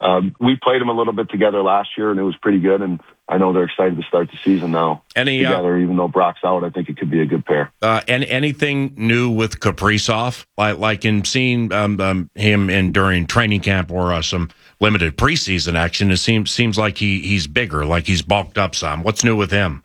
we played them a little bit together last year, and it was pretty good. And I know they're excited to start the season now together. Even though Brock's out, I think it could be a good pair. And anything new with Kaprizov, like in seeing him during training camp or some limited preseason action? It seems like he's bigger, like he's bulked up some. What's new with him?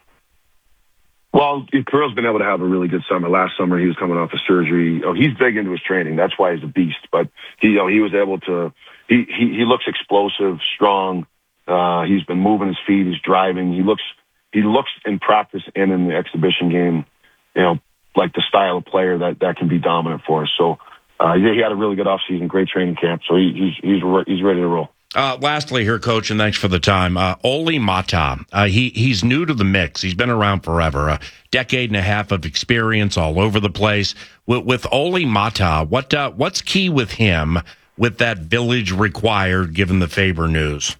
Well, Kirill's been able to have a really good summer. Last summer, he was coming off a surgery. He's big into his training. That's why he's a beast. But he was able to. He looks explosive, strong. He's been moving his feet. He's driving. He looks in practice and in the exhibition game, like the style of player that can be dominant for us. So he had a really good offseason, great training camp. So he's ready to roll. Lastly here, Coach, and thanks for the time, Olli Maatta. He's new to the mix. He's been around forever, a decade and a half of experience all over the place. With Olli Maatta, what's key with him with that village required given the Faber news?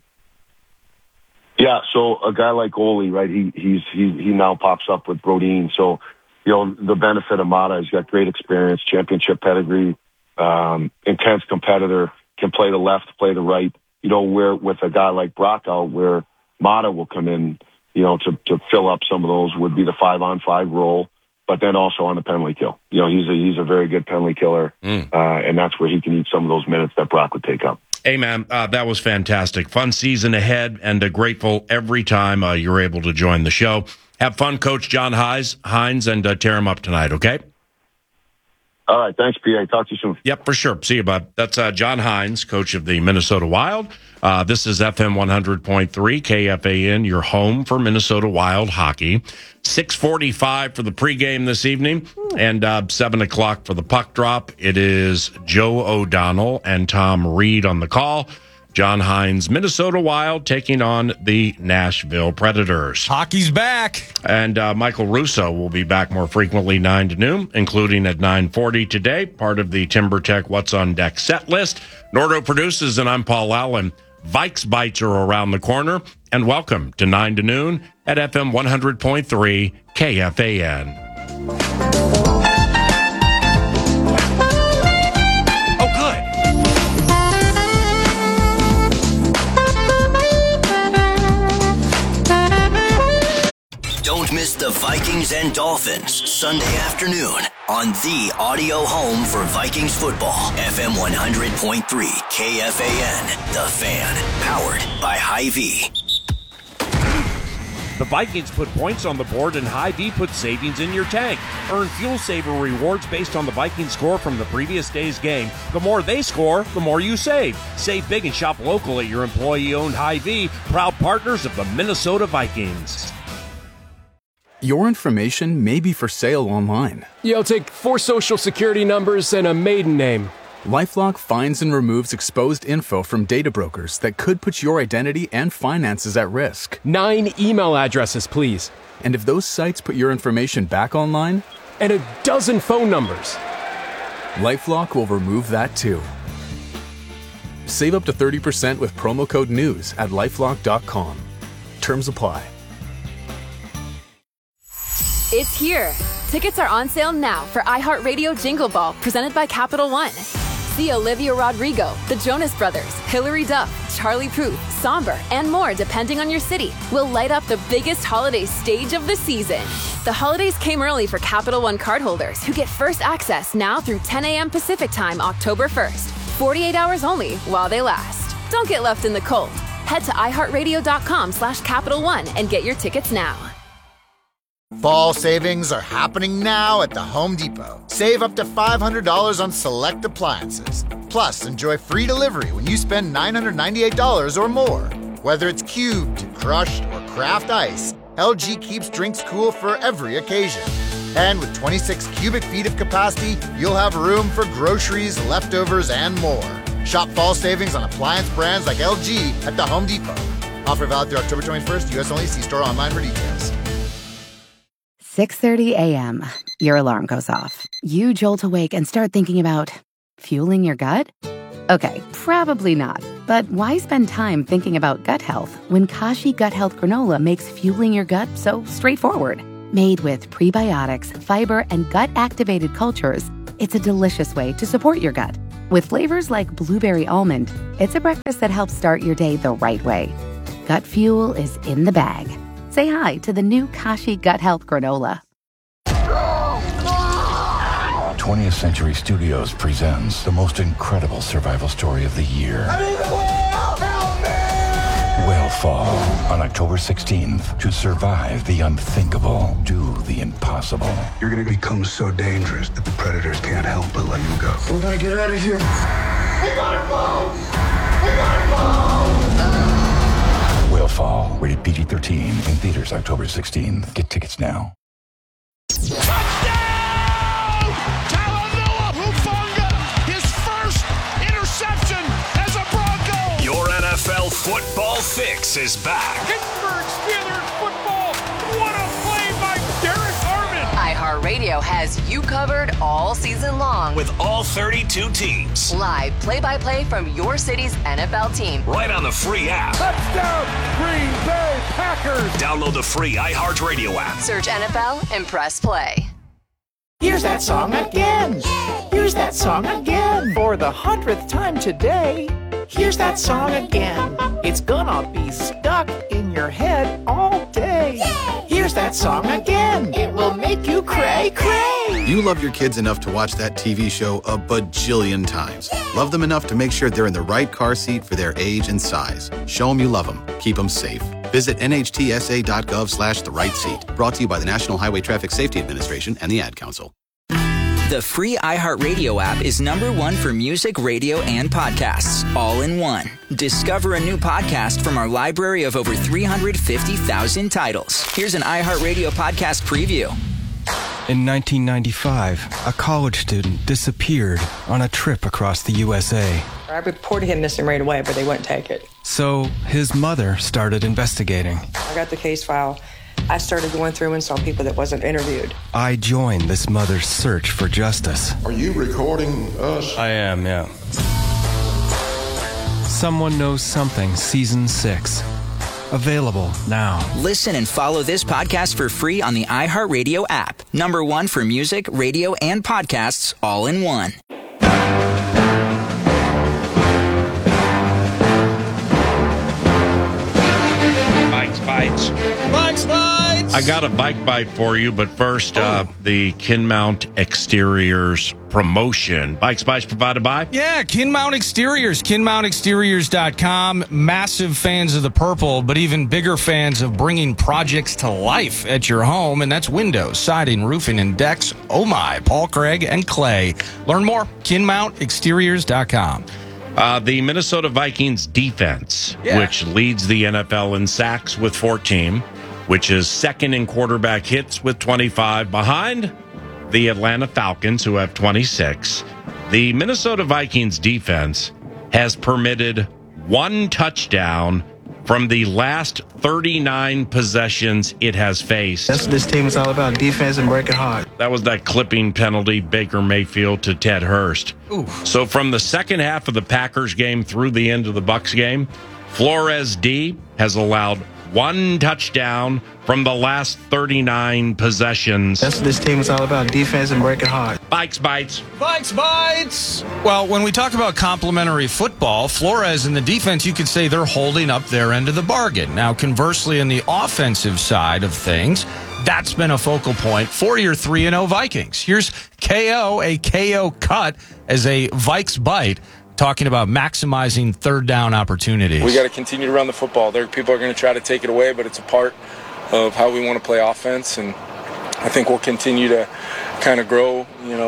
Yeah, so a guy like Olli, right, he now pops up with Brodin. So, the benefit of Maatta, he's got great experience, championship pedigree, intense competitor, can play the left, play the right. Where with a guy like Brock out, where Maatta will come in, to fill up some of those would be the 5-on-5 role, but then also on the penalty kill. He's a very good penalty killer, and that's where he can eat some of those minutes that Brock would take up. Hey, man, that was fantastic. Fun season ahead, and grateful every time you're able to join the show. Have fun, Coach John Hynes, and tear him up tonight, okay? All right, thanks, PA. Talk to you soon. Yep, for sure. See you, bud. That's John Hynes, coach of the Minnesota Wild. This is FM 100.3 KFAN, your home for Minnesota Wild hockey. 6:45 for the pregame this evening, and 7 o'clock for the puck drop. It is Joe O'Donnell and Tom Reed on the call. John Hynes, Minnesota Wild, taking on the Nashville Predators. Hockey's back. And Michael Russo will be back more frequently 9 to noon, including at 9:40 today, part of the TimberTech What's on Deck set list. Nordo produces, and I'm Paul Allen. Vikes Bites are around the corner, and welcome to 9 to noon at FM 100.3 KFAN. Don't miss the Vikings and Dolphins Sunday afternoon on the audio home for Vikings football. FM 100.3 KFAN, The Fan, powered by Hy-Vee. The Vikings put points on the board, and Hy-Vee put savings in your tank. Earn Fuel Saver rewards based on the Vikings score from the previous day's game. The more they score, the more you save. Save big and shop local at your employee-owned Hy-Vee, proud partners of the Minnesota Vikings. Your information may be for sale online. Take 4 social security numbers and a maiden name. LifeLock finds and removes exposed info from data brokers that could put your identity and finances at risk. 9 email addresses, please. And if those sites put your information back online? And a dozen phone numbers. LifeLock will remove that too. Save up to 30% with promo code NEWS at LifeLock.com. Terms apply. It's here. Tickets are on sale now for iHeartRadio Jingle Ball, presented by Capital One. See Olivia Rodrigo, the Jonas Brothers, Hilary Duff, Charlie Puth, Somber, and more depending on your city. Will light up the biggest holiday stage of the season. The holidays came early for Capital One cardholders who get first access now through 10 a.m. Pacific Time, October 1st. 48 hours only while they last. Don't get left in the cold. Head to iHeartRadio.com/Capital One and get your tickets now. Fall savings are happening now at the Home Depot. Save up to $500 on select appliances. Plus, enjoy free delivery when you spend $998 or more. Whether it's cubed, crushed, or craft ice, LG keeps drinks cool for every occasion. And with 26 cubic feet of capacity, you'll have room for groceries, leftovers, and more. Shop fall savings on appliance brands like LG at the Home Depot. Offer valid through October 21st, U.S. only. See store online for details. 6:30 a.m. Your alarm goes off. You jolt awake and start thinking about fueling your gut? Okay, probably not. But why spend time thinking about gut health when Kashi Gut Health Granola makes fueling your gut so straightforward? Made with prebiotics, fiber, and gut-activated cultures, it's a delicious way to support your gut. With flavors like blueberry almond, it's a breakfast that helps start your day the right way. Gut Fuel is in the bag. Say hi to the new Kashi Gut Health Granola. 20th Century Studios presents the most incredible survival story of the year. I'm in the whale! Help me! Whalefall on October 16th. To survive the unthinkable, do the impossible. You're going to become so dangerous that the predators can't help but let you go. We're going to get out of here. We gotta go! We gotta go! Whalefall, rated PG-13, in theaters October 16th. Get tickets now. Touchdown! Talanoa Hufanga, his first interception as a Bronco. Your NFL football fix is back. Pittsburgh Steelers football. What a play by Derek Armand. iHeartRadio has you covered all season long. With all 32 teams. Live play-by-play from your city's NFL team. Right on the free app. Touchdown, Green Bay Packers. Download the free iHeartRadio app. Search NFL and press play. Here's that song again. Here's that song again. For the 100th time today. Here's that song again. It's gonna be stuck in your head all day. Here's that song again. It will make you cray, cray. You love your kids enough to watch that TV show a bajillion times. Love them enough to make sure they're in the right car seat for their age and size. Show them you love them. Keep them safe. Visit nhtsa.gov/the right seat. Brought to you by the National Highway Traffic Safety Administration and the Ad Council. The free iHeartRadio app is #1 for music, radio, and podcasts, all in one. Discover a new podcast from our library of over 350,000 titles. Here's an iHeartRadio podcast preview. In 1995, a college student disappeared on a trip across the USA. I reported him missing right away, but they wouldn't take it. So his mother started investigating. I got the case file. I started going through and saw people that wasn't interviewed. I joined this mother's search for justice. Are you recording us? I am, yeah. Someone Knows Something, Season 6. Available now. Listen and follow this podcast for free on the iHeartRadio app. #1 for music, radio, and podcasts, all in one. Bikes Bites. I got a bike bite for you, but first, the Kinmount Exteriors promotion. Bikes Bites provided by? Yeah, Kinmount Exteriors. KinmountExteriors.com. Massive fans of the purple, but even bigger fans of bringing projects to life at your home, and that's windows, siding, roofing, and decks. Oh my, Paul Craig and Clay. Learn more, KinmountExteriors.com. The Minnesota Vikings defense, which leads the NFL in sacks with 14, which is second in quarterback hits with 25, behind the Atlanta Falcons, who have 26. The Minnesota Vikings defense has permitted one touchdown from the last 39 possessions it has faced. That's what this team is all about, defense and breaking hard. That was that clipping penalty, Baker Mayfield to Ted Hurst. Ooh. So from the second half of the Packers game through the end of the Bucs game, Flores D has allowed one touchdown from the last 39 possessions. That's what this team is all about, defense and breaking hard. Bikes Bites. Bikes Bites. Well, when we talk about complementary football, Flores and the defense, you could say they're holding up their end of the bargain. Now, conversely, in the offensive side of things, that's been a focal point for your 3-0 Vikings. Here's KO, a KO cut as a Vikes Bite, talking about maximizing third down opportunities. We got to continue to run the football. People are going to try to take it away, but it's a part of how we want to play offense, and I think we'll continue to kind of grow,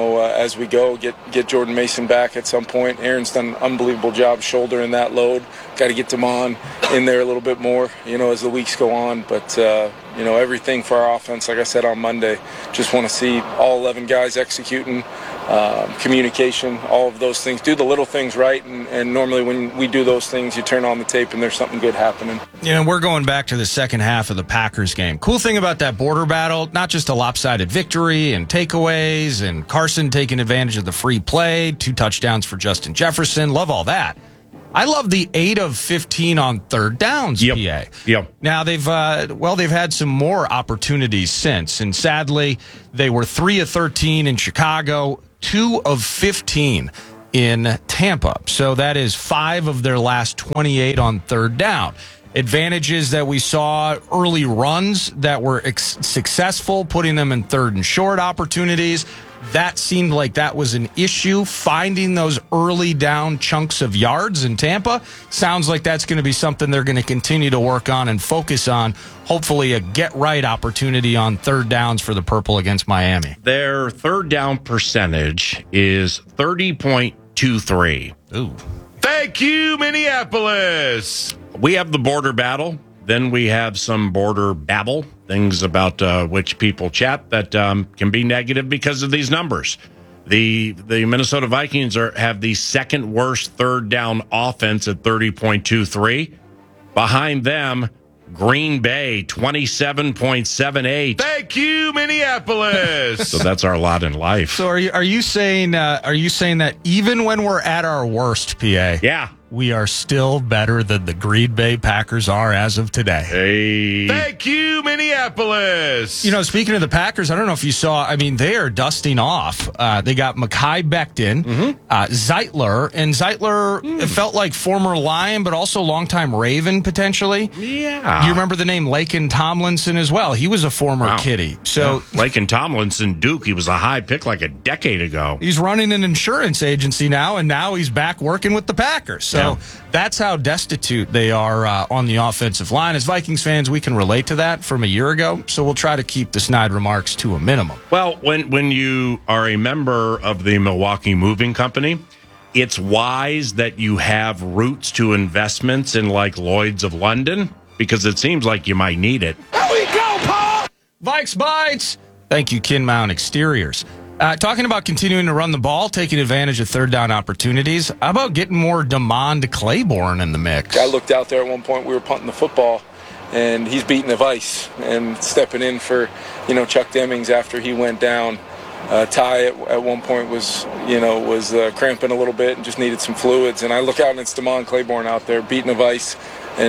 as we go, get Jordan Mason back at some point. Aaron's done an unbelievable job shouldering that load. Got to get Damon in there a little bit more, as the weeks go on. But, everything for our offense, like I said on Monday, just want to see all 11 guys executing, communication, all of those things. Do the little things right, and normally when we do those things, you turn on the tape and there's something good happening. We're going back to the second half of the Packers game. Cool thing about that border battle, not just a lopsided victory and takeaways and Carson taking advantage of the free play, 2 touchdowns for Justin Jefferson. Love all that. I love the 8 of 15 on third downs, PA. Yep. Now, they've had some more opportunities since, and sadly, they were 3 of 13 in Chicago, 2 of 15 in Tampa. So that is 5 of their last 28 on third down. Advantages that we saw, early runs that were successful, putting them in third and short opportunities. That seemed like that was an issue. Finding those early down chunks of yards in Tampa sounds like that's going to be something they're going to continue to work on and focus on. Hopefully a get-right opportunity on third downs for the Purple against Miami. Their third down percentage is 30.23. Ooh. Thank you, Minneapolis. We have the border battle. Then we have some border babble, things about which people chat that can be negative because of these numbers. The Minnesota Vikings have the second worst third down offense at 30.23. Behind them, Green Bay, 27.78. Thank you, Minneapolis. So that's our lot in life. So are you saying that even when we're at our worst, PA? Yeah. We are still better than the Green Bay Packers are as of today. Hey. Thank you, Minneapolis. You know, speaking of the Packers, I don't know if you saw, I mean, they are dusting off. They got Mekhi Becton, Zeitler, and Zeitler it felt like former Lion, but also longtime Raven, potentially. Yeah. You remember the name Laken Tomlinson as well. He was a former Kitty. So Laken Tomlinson, Duke, he was a high pick like a decade ago. He's running an insurance agency now, and now he's back working with the Packers. So that's how destitute they are on the offensive line. As Vikings fans, we can relate to that from a year ago, so we'll try to keep the snide remarks to a minimum. Well, when you are a member of the Milwaukee Moving Company, it's wise that you have roots to investments in like Lloyd's of London, because it seems like you might need it. Here we go, Paul! Vikes Bites! Thank you, Kinmount Exteriors. Talking about continuing to run the ball, taking advantage of third down opportunities, how about getting more DeMond Claiborne in the mix? I looked out there at one point, we were punting the football, and he's beating the vice and stepping in for, Chuck Demings after he went down. Ty at one point was cramping a little bit and just needed some fluids. And I look out and it's DeMond Claiborne out there beating the vice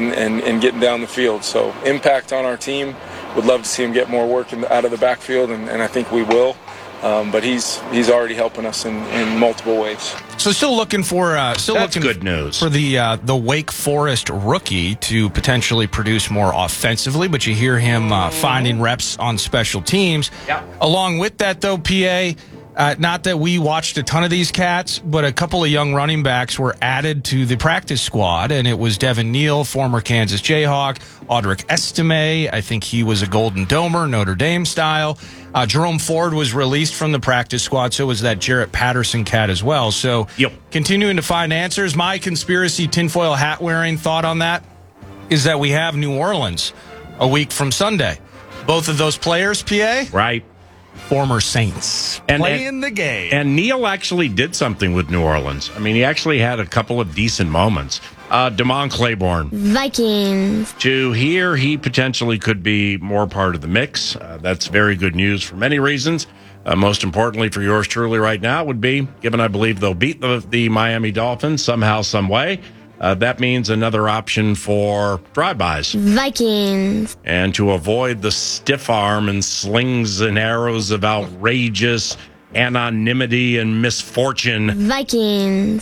and getting down the field. So impact on our team. Would love to see him get more work out of the backfield, and I think we will. But he's already helping us in multiple ways. So still looking for good news for the Wake Forest rookie to potentially produce more offensively, but you hear him finding reps on special teams. Yeah. Along with that, though, PA. Not that we watched a ton of these cats, but a couple of young running backs were added to the practice squad, and it was Devin Neal, former Kansas Jayhawk, Audric Estime, I think he was a Golden Domer, Notre Dame style. Jerome Ford was released from the practice squad, so was that Jarrett Patterson cat as well. So continuing to find answers. My conspiracy tinfoil hat wearing thought on that is that we have New Orleans a week from Sunday. Both of those players, PA? Right. Former Saints playing the game. And Neal actually did something with New Orleans. I mean, he actually had a couple of decent moments. DeMond Claiborne. Vikings. To hear he potentially could be more part of the mix. That's very good news for many reasons. Most importantly for yours truly right now would be, given I believe they'll beat the Miami Dolphins somehow, some way, that means another option for drive-bys. Vikings. And to avoid the stiff arm and slings and arrows of outrageous anonymity and misfortune. Vikings.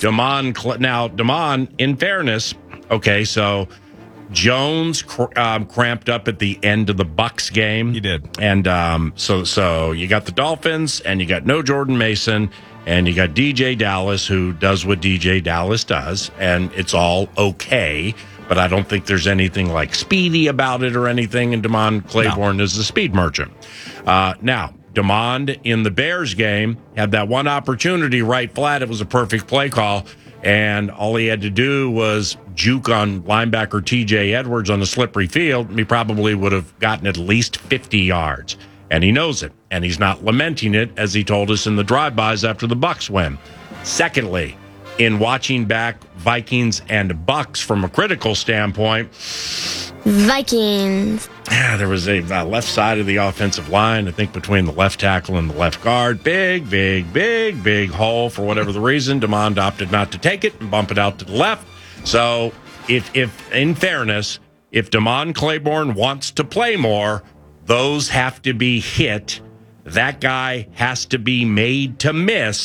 DeMond, in fairness, okay, so Jones cramped up at the end of the Bucs game. He did. And so you got the Dolphins, and you got no Jordan Mason, and you got DJ Dallas, who does what DJ Dallas does, and it's all okay. But I don't think there's anything like speedy about it or anything, and DeMond Claiborne is the speed merchant. Now, DeMond in the Bears game had that one opportunity right flat. It was a perfect play call, and all he had to do was juke on linebacker TJ Edwards on a slippery field, and he probably would have gotten at least 50 yards. And he knows it, and he's not lamenting it, as he told us in the drive-bys after the Bucs win. Secondly, in watching back Vikings and Bucs from a critical standpoint, Vikings. There was a left side of the offensive line, I think between the left tackle and the left guard. Big hole for whatever the reason. DeMond opted not to take it and bump it out to the left. So if in fairness, if DeMond Claiborne wants to play more, those have to be hit. That guy has to be made to miss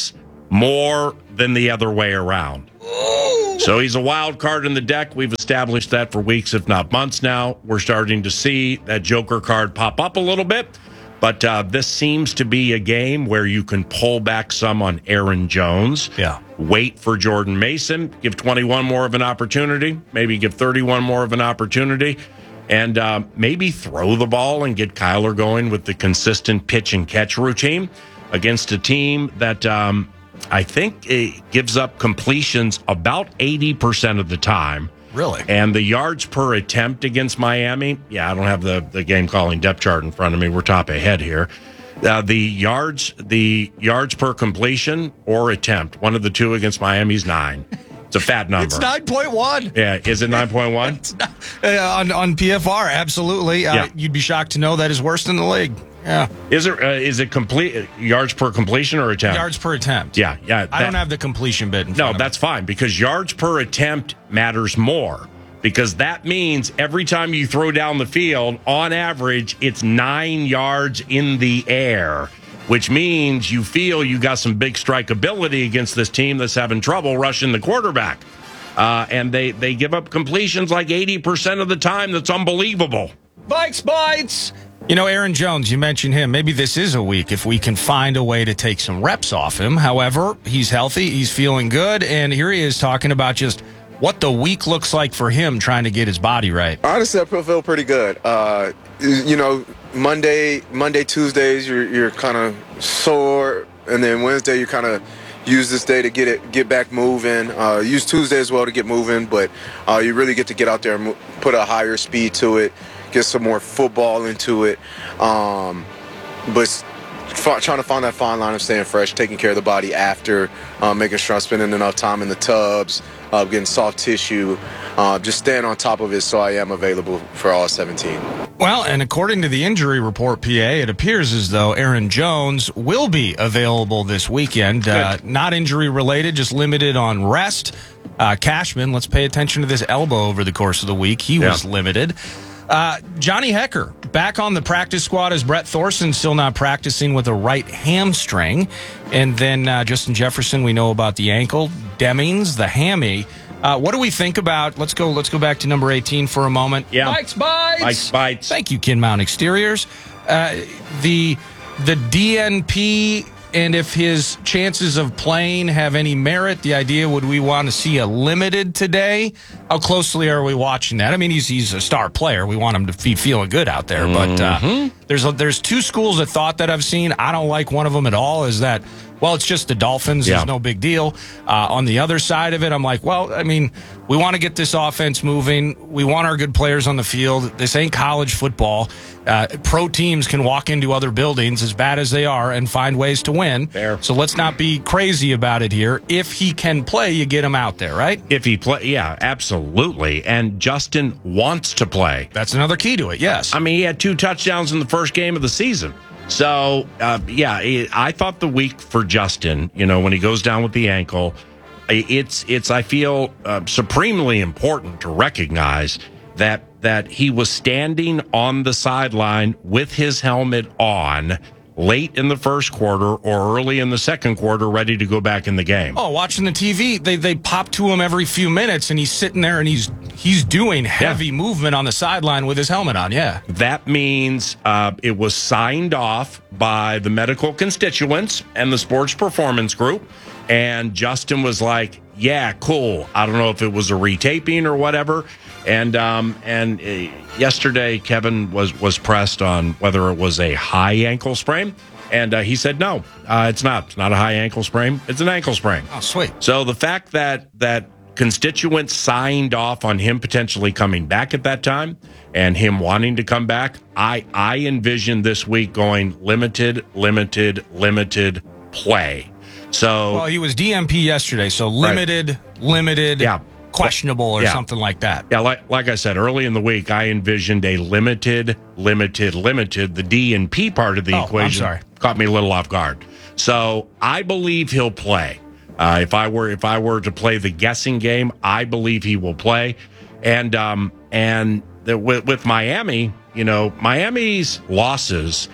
more than the other way around. So he's a wild card in the deck. We've established that for weeks, if not months now. We're starting to see that Joker card pop up a little bit. But this seems to be a game where you can pull back some on Aaron Jones. Yeah. Wait for Jordan Mason. Give 21 more of an opportunity. Maybe give 31 more of an opportunity. And maybe throw the ball and get Kyler going with the consistent pitch and catch routine against a team that I think it gives up completions about 80% of the time. Really? And the yards per attempt against Miami, I don't have the game calling depth chart in front of me. We're top ahead here. The yards per completion or attempt, one of the two against Miami's 9. It's a fat number. It's 9.1. Yeah, is it 9.1? On PFR, absolutely. You'd be shocked to know that is worse than the league. Yeah. Is it complete yards per completion or attempt? Yards per attempt. Yeah. I don't have the completion bit in front of me. That's fine because yards per attempt matters more because that means every time you throw down the field, on average, it's 9 yards in the air, which means you feel you got some big strikeability against this team that's having trouble rushing the quarterback. And they give up completions like 80% of the time. That's unbelievable. Bites. You know, Aaron Jones, you mentioned him. Maybe this is a week if we can find a way to take some reps off him. However, he's healthy. He's feeling good. And here he is talking about just what the week looks like for him trying to get his body right. Honestly, I feel pretty good. Monday, Tuesdays, you're kind of sore. And then Wednesday, you kind of use this day to get back moving. Use Tuesday as well to get moving. But you really get to get out there and put a higher speed to it. Get some more football into it, but trying to find that fine line of staying fresh, taking care of the body after, making sure I'm spending enough time in the tubs, getting soft tissue, just staying on top of it so I am available for all 17. Well, and according to the injury report, PA, it appears as though Aaron Jones will be available this weekend. Not injury related, just limited on rest. Cashman, let's pay attention to this elbow over the course of the week. He was limited. Johnny Hekker back on the practice squad as Brett Thorson still not practicing with a right hamstring. And then Justin Jefferson, we know about the ankle. Demings, the hammy. What do we think about? Let's go back to number 18 for a moment. Yeah. Mike's Bites. Thank you, Kinmount Exteriors. The DNP, and if his chances of playing have any merit, the idea, would we want to see a limited today? How closely are we watching that? I mean, he's a star player. We want him to be feeling good out there. But there's two schools of thought that I've seen. I don't like one of them at all, is that, well, it's just the Dolphins. There's no big deal. On the other side of it, I'm like, well, I mean, we want to get this offense moving. We want our good players on the field. This ain't college football. Pro teams can walk into other buildings, as bad as they are, and find ways to win. Fair. So let's not be crazy about it here. If he can play, you get him out there, right? If he play, yeah, absolutely. And Justin wants to play. That's another key to it, yes. I mean, he had 2 touchdowns in the first game of the season. So, I thought the week for Justin, when he goes down with the ankle, it's I feel, supremely important to recognize that he was standing on the sideline with his helmet on late in the first quarter or early in the second quarter, ready to go back in the game. Oh, watching the TV, they pop to him every few minutes, and he's sitting there and he's doing heavy movement on the sideline with his helmet on. Yeah, that means it was signed off by the medical constituents and the sports performance group, and Justin was like, "Yeah, cool." I don't know if it was a retaping or whatever. And yesterday, Kevin was pressed on whether it was a high ankle sprain, and he said no, it's not. It's not a high ankle sprain. It's an ankle sprain. Oh, sweet. So the fact that constituents signed off on him potentially coming back at that time and him wanting to come back, I envision this week going limited play. So, well, he was DMP yesterday, so limited, yeah. Questionable or something like that. Yeah, like I said, early in the week, I envisioned a limited. The D and P part of the equation caught me a little off guard. So I believe he'll play. If I were to play the guessing game, I believe he will play. And with Miami, Miami's losses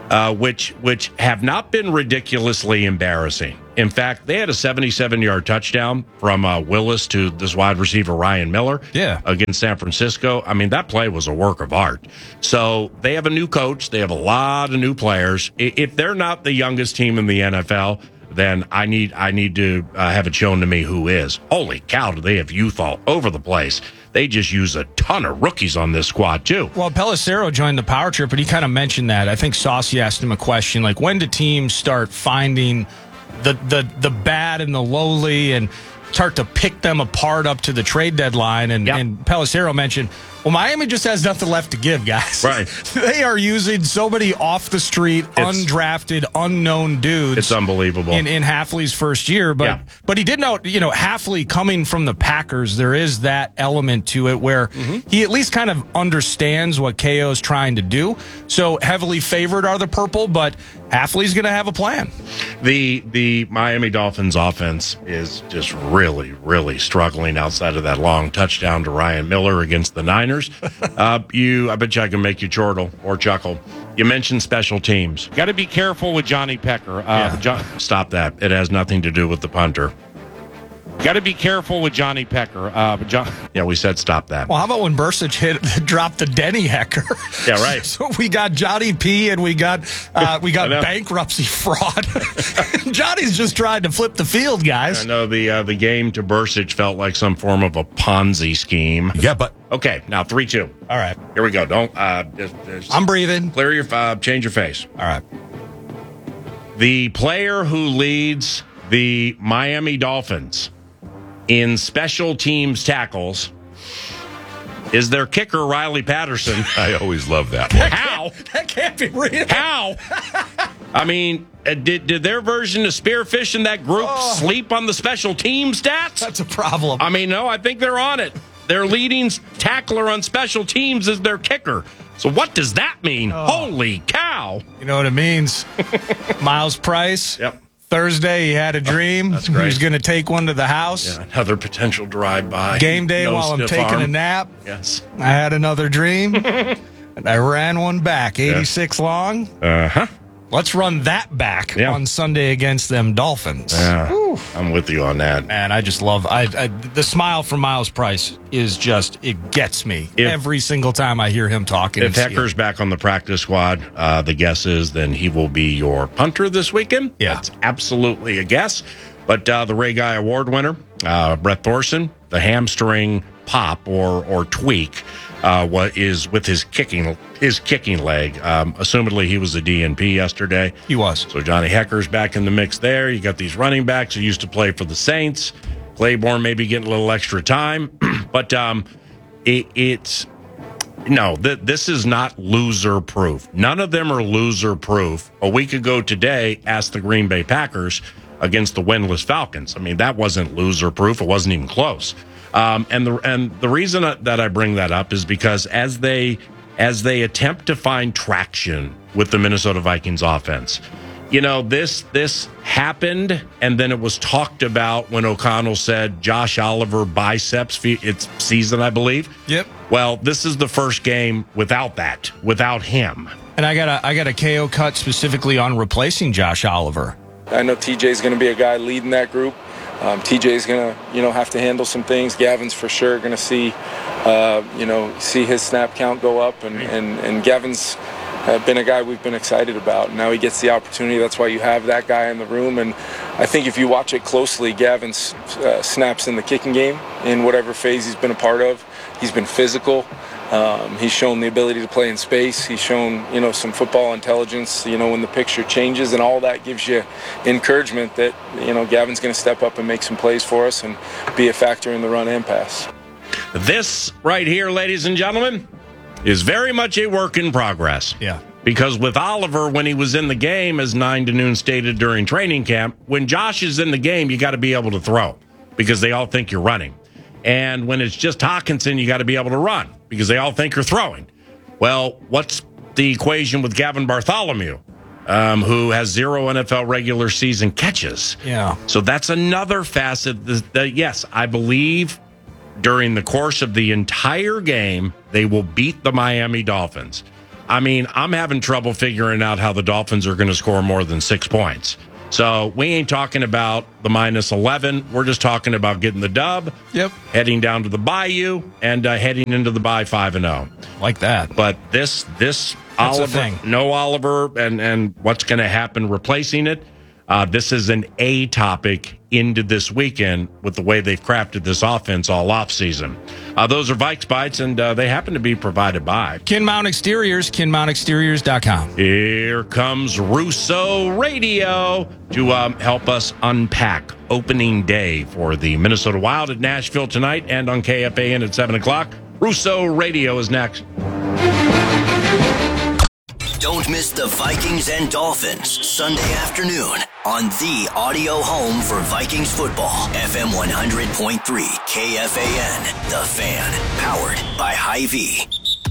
which have not been ridiculously embarrassing. In fact, they had a 77-yard touchdown from Willis to this wide receiver, Ryan Miller, against San Francisco. I mean, that play was a work of art. So they have a new coach. They have a lot of new players. If they're not the youngest team in the NFL, then I need to have it shown to me who is. Holy cow, do they have youth all over the place. They just use a ton of rookies on this squad, too. Well, Pelissero joined the power trip, but he kind of mentioned that. I think Saucy asked him a question, like, when do teams start finding the bad and the lowly and start to pick them apart up to the trade deadline? And Pelissero mentioned, well, Miami just has nothing left to give, guys. Right. They are using so many off-the-street, undrafted, unknown dudes. It's unbelievable. In Hafley's first year. But he did note, Hafley coming from the Packers, there is that element to it where he at least kind of understands what KO is trying to do. So heavily favored are the purple, but Hafley's going to have a plan. The Miami Dolphins offense is just really, really struggling outside of that long touchdown to Ryan Miller against the Niners. I bet you I can make you chortle or chuckle. You mentioned special teams. Got to be careful with Johnny Pecker. Stop that. It has nothing to do with the punter. Got to be careful with Johnny Pecker. We said stop that. Well, how about when Bursich dropped the Denny Hecker? Yeah, right. So we got Johnny P and we got bankruptcy fraud. Johnny's just trying to flip the field, guys. I know the game to Bursich felt like some form of a Ponzi scheme. Yeah, but okay, now 3-2. All right, here we go. Don't. I'm breathing. Clear your. Change your face. All right. The player who leads the Miami Dolphins in special teams tackles is their kicker, Riley Patterson. I always love that one. How? That can't be real. How? I mean, did their version of Spearfish in that group sleep on the special team stats? That's a problem. I mean, no, I think they're on it. Their leading tackler on special teams is their kicker. So what does that mean? Holy cow. You know what it means. Miles Price. Yep. Thursday, he had a dream. That's great. He was going to take one to the house. Yeah, another potential drive-by. Game day while I'm taking a nap. Yes. I had another dream, and I ran one back, 86 long. Uh-huh. Let's run that back on Sunday against them Dolphins. Yeah, I'm with you on that. And I just love the smile from Miles Price is just, it gets me every single time I hear him talking. If Hecker's back on the practice squad, the guess is then he will be your punter this weekend. Yeah. That's absolutely a guess. But the Ray Guy Award winner, Brett Thorson, the hamstring pop or tweak what is with his kicking leg. Assumedly he was a DNP yesterday. He was. So Johnny Hecker's back in the mix there. You got these running backs who used to play for the Saints. Claiborne maybe getting a little extra time. But this is not loser proof. None of them are loser proof. A week ago today, asked the Green Bay Packers against the winless Falcons. I mean, that wasn't loser proof. It wasn't even close. And the reason that I bring that up is because as they attempt to find traction with the Minnesota Vikings offense, this happened, and then it was talked about when O'Connell said Josh Oliver biceps it's season, I believe. Yep. Well, this is the first game without him. And I got a KO cut specifically on replacing Josh Oliver. I know TJ's going to be a guy leading that group. TJ's going to, have to handle some things. Gavin's for sure going to see his snap count go up, and Gavin's been a guy we've been excited about. Now he gets the opportunity. That's why you have that guy in the room. And I think if you watch it closely, Gavin's snaps in the kicking game in whatever phase he's been a part of. He's been physical. He's shown the ability to play in space. He's shown, some football intelligence, when the picture changes, and all that gives you encouragement that, Gavin's going to step up and make some plays for us and be a factor in the run and pass. This right here, ladies and gentlemen, is very much a work in progress. Yeah. Because with Oliver, when he was in the game, as 9 to Noon stated during training camp, when Josh is in the game, you got to be able to throw because they all think you're running. And when it's just Hockenson, you got to be able to run because they all think you're throwing. Well, what's the equation with Gavin Bartholomew, who has 0 NFL regular season catches? Yeah. So that's another facet that yes, I believe during the course of the entire game, they will beat the Miami Dolphins. I mean, I'm having trouble figuring out how the Dolphins are going to score more than 6 points. So we ain't talking about the minus 11. We're just talking about getting the dub, heading down to the Bayou, and heading into the bye 5-0. Like that. But this Oliver, no Oliver, and what's going to happen replacing it, this is an A topic into this weekend with the way they've crafted this offense all offseason. Those are Vikes Bites, and they happen to be provided by Kinmount Exteriors, kinmountexteriors.com. Here comes Russo Radio to help us unpack opening day for the Minnesota Wild at Nashville tonight and on KFAN at 7 o'clock. Russo Radio is next. Don't miss the Vikings and Dolphins Sunday afternoon on the audio home for Vikings football. FM 100.3 KFAN, The Fan, powered by Hy-Vee.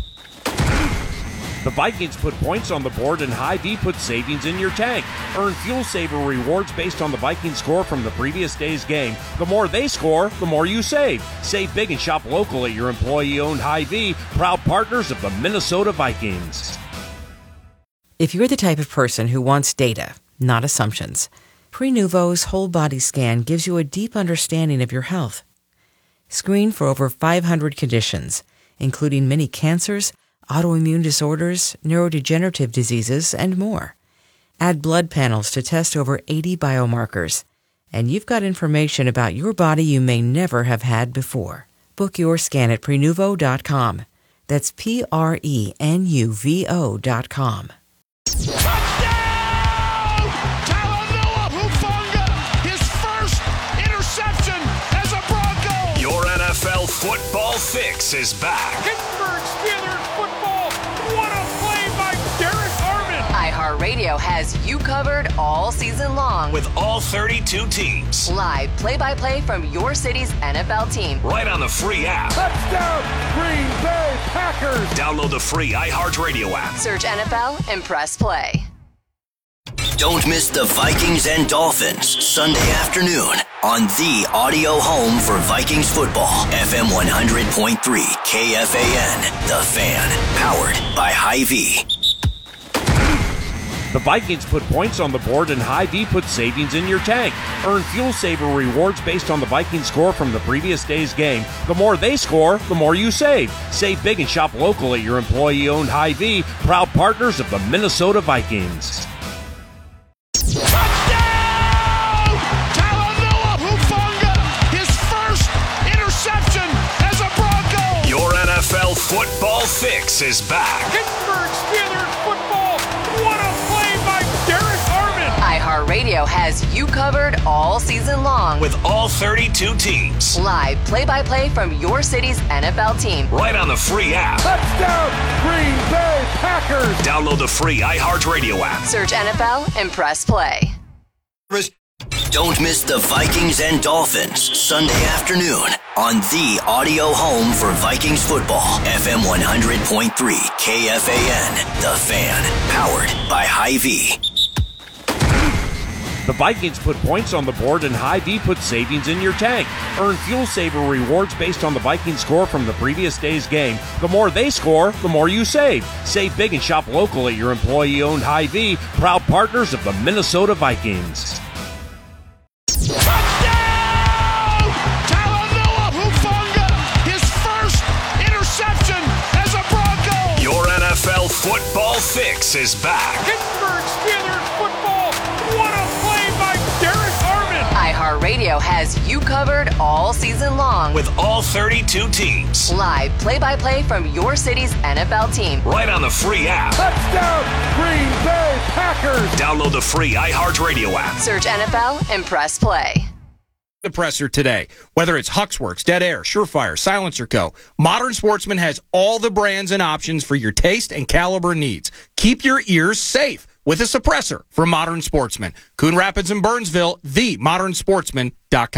The Vikings put points on the board and Hy-Vee put savings in your tank. Earn Fuel Saver rewards based on the Vikings score from the previous day's game. The more they score, the more you save. Save big and shop local at your employee-owned Hy-Vee, proud partners of the Minnesota Vikings. If you're the type of person who wants data, not assumptions, Prenuvo's whole body scan gives you a deep understanding of your health. Screen for over 500 conditions, including many cancers, autoimmune disorders, neurodegenerative diseases, and more. Add blood panels to test over 80 biomarkers, and you've got information about your body you may never have had before. Book your scan at Prenuvo.com. That's Prenuvo.com. Touchdown! Talanoa Hufanga, his first interception as a Bronco. Your NFL football fix is back. Pittsburgh Steelers football. What a play by Derek Armand. iHeartRadio has you covered all season long With all 32 teams. Live play-by-play from your city's NFL team. Right on the free app. Touchdown, Green Bay Packers. Download the free iHeartRadio app. Search NFL and press play. Don't miss the Vikings and Dolphins Sunday afternoon on the audio home for Vikings football. FM 100.3 KFAN, The Fan, powered by Hy-Vee. The Vikings put points on the board and Hy-Vee put savings in your tank. Earn Fuel Saver rewards based on the Vikings score from the previous day's game. The more they score, the more you save. Save big and shop local at your employee-owned Hy-Vee, proud partners of the Minnesota Vikings. Touchdown! Talanoa Hufanga, his first interception as a Bronco. Your NFL football fix is back. Pittsburgh Steelers football. What a play by Derek Armand. iHeartRadio has you covered all season long With all 32 teams. Live play-by-play from your city's NFL team. Right on the free app. Touchdown, Green Bay Packers. Download the free iHeartRadio app. Search NFL and press play. Don't miss the Vikings and Dolphins Sunday afternoon on the audio home for Vikings football. FM 100.3 KFAN, The Fan, powered by Hy-Vee. The Vikings put points on the board and Hy-Vee put savings in your tank. Earn Fuel Saver rewards based on the Vikings score from the previous day's game. The more they score, the more you save. Save big and shop local at your employee-owned Hy-Vee, proud partners of the Minnesota Vikings. Touchdown! Talanoa Hufanga, his first interception as a Bronco. Your NFL football fix is back. Pittsburgh Steelers football. What a play by Derek Armand. iHeartRadio has you covered all season long With all 32 teams. Live play-by-play from your city's NFL team. Right on the free app. Touchdown, Green Bay Packers. Download the free iHeartRadio app. Search NFL and press play. The presser today. Whether it's Huxworks, Dead Air, Surefire, Silencer Co., Modern Sportsman has all the brands and options for your taste and caliber needs. Keep your ears safe with a suppressor from Modern Sportsman. Coon Rapids and Burnsville, TheModernSportsman.com.